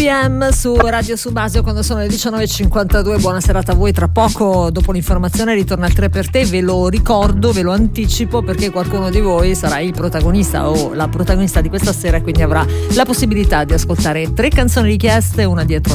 BPM su Radio Subasio quando sono le 19.52. Buona serata a voi. Tra poco, dopo l'informazione, ritorna il 3 per te. Ve lo ricordo, ve lo anticipo, perché qualcuno di voi sarà il protagonista o la protagonista di questa sera, quindi avrà la possibilità di ascoltare 3 canzoni richieste una dietro